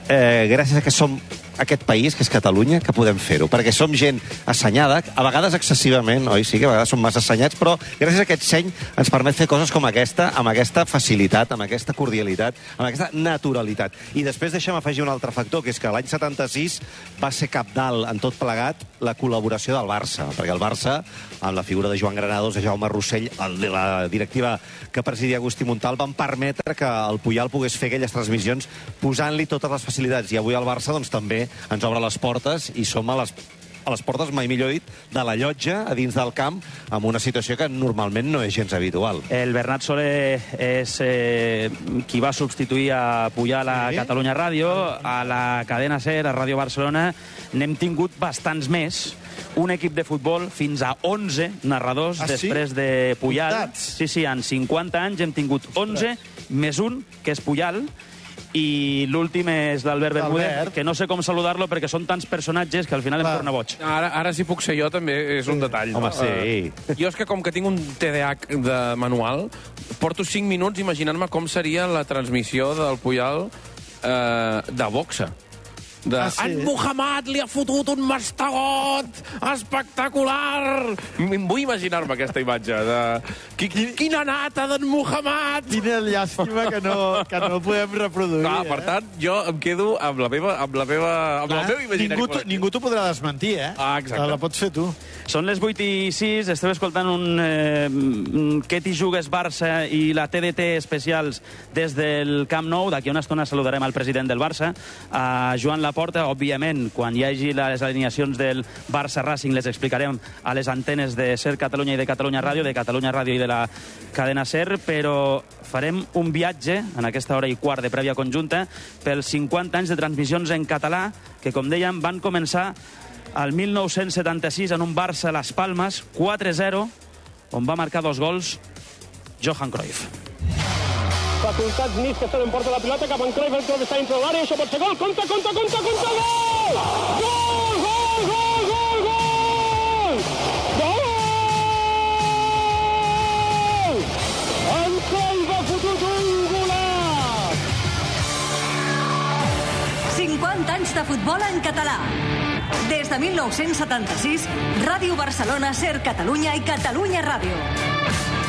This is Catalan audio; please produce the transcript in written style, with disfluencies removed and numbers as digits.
gràcies a que som aquest país, que és Catalunya, que podem fer-ho, perquè som gent assenyada, a vegades excessivament, oi? Sí, que a vegades som massa assenyats, però gràcies a aquest seny ens permet fer coses com aquesta, amb aquesta facilitat, amb aquesta cordialitat, amb aquesta naturalitat. I després deixa'm afegir un altre factor, que és que l'any 76 va ser cabdal en tot plegat la col·laboració del Barça, perquè el Barça, amb la figura de Joan Granados, de Jaume Rossell, de la directiva que presidia Agustí Montal, van permetre que el Puyal pogués fer aquelles transmissions posant-li totes les facilitats. I avui el Barça, doncs, també ens obre les portes i som a les portes, mai millor dit, de la llotja a dins del camp, amb una situació que normalment no és gens habitual. El Bernat Soler és qui va substituir a Puyal a Catalunya Ràdio, a la cadena SER, a Ràdio Barcelona. N'hem tingut bastants més. Un equip de futbol, fins a 11 narradors després de Puyal. Sí, en 50 anys hem tingut 11, més un, que és Puyal, i l'últim és l'Albert Bermúdez, que no sé com saludar-lo perquè són tants personatges que al final em torna boig. Ara si puc ser jo també és un detall. Home, sí. Jo és que com que tinc un TDAH de manual, porto 5 minuts imaginant-me com seria la transmissió del Puyal de boxa. En Muhammad li ha fotut un mastegot espectacular. Vull imaginar-me aquesta imatge de... Quina nata d'en Muhammad! Quina llàstima que no podem reproduir. Per tant, jo em quedo amb el meu imaginari. Ningú t'ho podrà desmentir, eh? Exacte. La pots fer tu. Són les 8:06, esteu escoltant un Què t'hi jugues Barça i la TDT especials des del Camp Nou. D'aquí una estona saludarem al president del Barça, a Joan Laporta. Òbviament, quan hi hagi les alineacions del Barça Racing les explicarem a les antenes de SER Catalunya i de Catalunya Ràdio, de Catalunya Ràdio i de la cadena SER, però farem un viatge, en aquesta hora i quart de prèvia conjunta, pels 50 anys de transmissions en català, que, com dèiem, van començar al 1976 en un Barça Las Palmas 4-0, on va marcar 2 gols Johan Cruyff. Facultats Nis, que en porta la pilota cap en Cruyff, el Cruyff està dintre de l'àrea, això pot ser gol, compta, gol! En Cruyff ha fotut un golaç! 50 anys de futbol en català. Des de 1976, Ràdio Barcelona, SER Catalunya i Catalunya Ràdio.